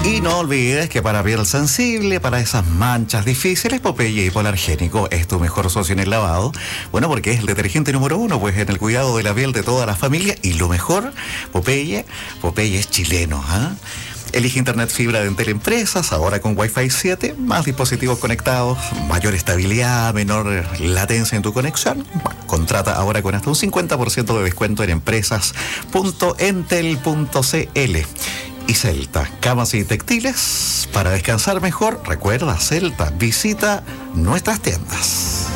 Y no olvides que para piel sensible, para esas manchas difíciles, Popeye Hipoalergénico es tu mejor socio en el lavado. Bueno, porque es el detergente número 1, pues en el cuidado de la piel de toda la familia. Y lo mejor, Popeye es chileno, ¿ah? Elige Internet fibra de Entel Empresas, ahora con Wi-Fi 7, más dispositivos conectados, mayor estabilidad, menor latencia en tu conexión. Bueno, contrata ahora con hasta un 50% de descuento en empresas.entel.cl. Y Celta, camas y textiles para descansar mejor. Recuerda, Celta, visita nuestras tiendas.